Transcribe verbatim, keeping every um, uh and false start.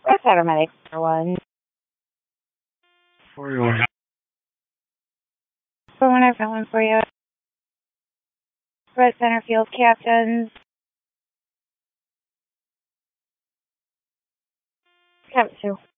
What's paramedic for one? Where are you? For one, I found one for you. Red center field captains. Captain two.